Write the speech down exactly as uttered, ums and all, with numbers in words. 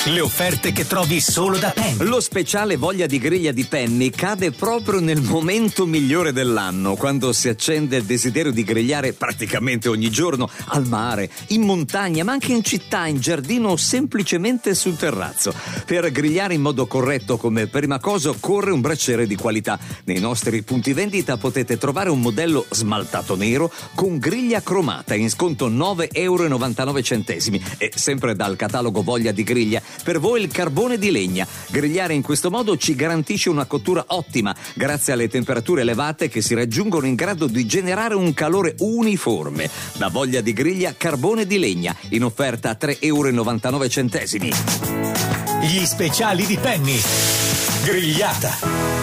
Le offerte che trovi solo da Penny. Lo speciale voglia di griglia di Penny cade proprio nel momento migliore dell'anno, quando si accende il desiderio di grigliare praticamente ogni giorno, al mare, in montagna, ma anche in città, in giardino o semplicemente sul terrazzo. Per grigliare in modo corretto, come prima cosa, occorre un braciere di qualità. Nei nostri punti vendita potete trovare un modello smaltato nero con griglia cromata in sconto nove virgola novantanove euro e sempre dal catalogo Voglia di Griglia per voi il carbone di legna. Grigliare in questo modo ci garantisce una cottura ottima grazie alle temperature elevate che si raggiungono in grado di generare un calore uniforme. Da Voglia di Griglia carbone di legna in offerta a tre virgola novantanove euro. Gli speciali di Penny. Grigliata.